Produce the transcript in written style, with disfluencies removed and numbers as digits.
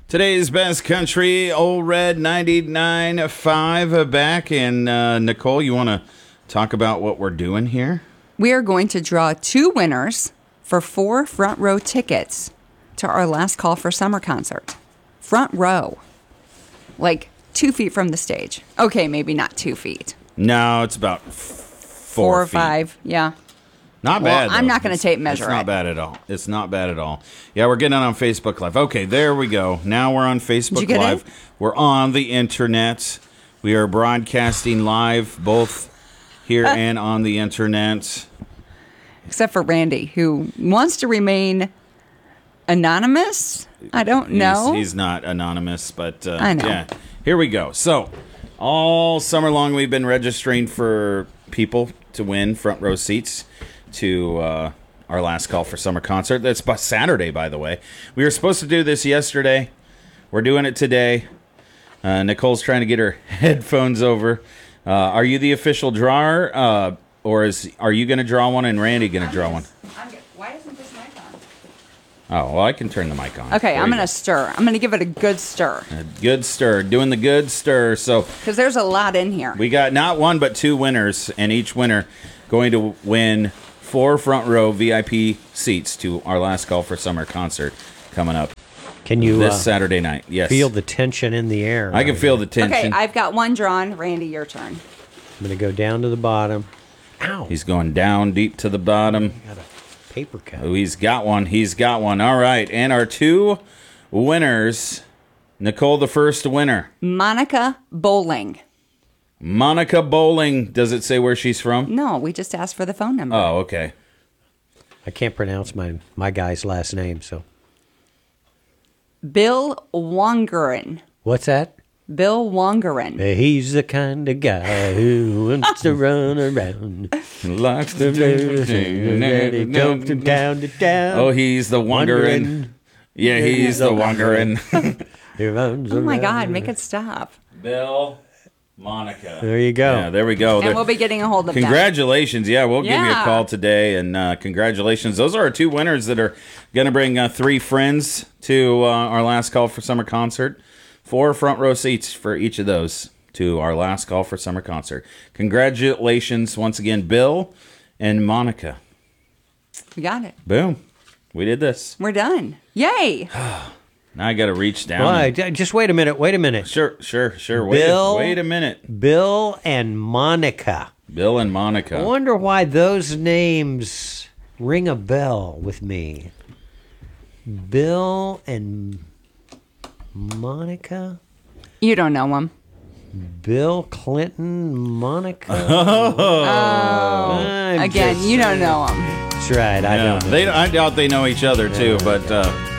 Today's best country, Old Red 99.5 back. And Nicole, you want to talk about what we're doing here? We are going to draw 2 winners for 4 front row tickets to our last call for summer concert. Front row. Like 2 feet from the stage. Okay, maybe not 2 feet. No, it's about 4 or feet. 5, yeah. Not bad. I'm though. not going to tape measure It's not bad at all. It's not bad at all. Yeah, we're getting it on Facebook Live. Okay, there we go. Now we're on Facebook Did you get Live. it? We're on the internet. We are broadcasting live, both here and on the internet. Except for Randy, who wants to remain anonymous. I don't know. He's not anonymous, but I know. Yeah. Here we go. So, all summer long, we've been registering for people to win front row seats to our last call for summer concert. That's Saturday, by the way. We were supposed to do this yesterday. We're doing it today. Nicole's trying to get her headphones over. Are you the official drawer, or are you going to draw one and Randy going to draw one? Why isn't this mic on? Oh, well, I can turn the mic on. Okay, There I'm you going to stir. I'm going to give it a good stir. go. Good stir. Doing the good stir. So Because there's a lot in here. we got not one but 2 winners, and each winner going to win 4 front row VIP seats to our last call for summer concert coming up Can you this Saturday night. Yes, feel the tension in the air? I can feel the tension. Okay, I've got one drawn. Randy, your turn. I'm going to go down to the bottom. Ow! He's going down deep to the bottom. Got a paper cut. Oh, he's got one. He's got one. All right, and our 2 winners. Nicole, the first winner. Monica Bowling. Monica Bowling. Does it say where she's from? No, we just asked for the phone number. Oh, okay. I can't pronounce my guy's last name, so. Bill Wongeren. What's that? Bill Wongeren. He's the kind of guy who wants to run around. Likes to Ready to from town to town. Oh, he's the wondering. Yeah, he's the wondering. He runs Oh my around. God, make it stop. Bill, Monica. There you go. Yeah, there we go. And we'll be getting a hold of them. Congratulations. Yeah, we'll give you a Yeah. call today, and congratulations. Those are our 2 winners that are going to bring 3 friends to our last call for summer concert. 4 front row seats for each of those to our last call for summer concert. Congratulations once again, Bill and Monica. We got it. Boom. We did this. We're done. Yay. Now I got to reach down. Why? and- Just wait a minute. Wait a minute. Sure. Bill- Wait a minute. Bill and Monica. Bill and Monica. I wonder why those names ring a bell with me. Bill and Monica? You don't know him. Bill Clinton, Monica? Again, you don't know him. That's right. I Yeah, don't know. I doubt they know each other too, but